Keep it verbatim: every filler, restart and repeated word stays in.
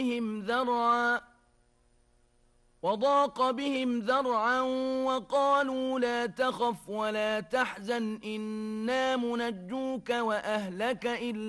بهم ذرعا وضاق بهم ذرعا وقالوا لا تخف ولا تحزن إنا منجوك وأهلك إلا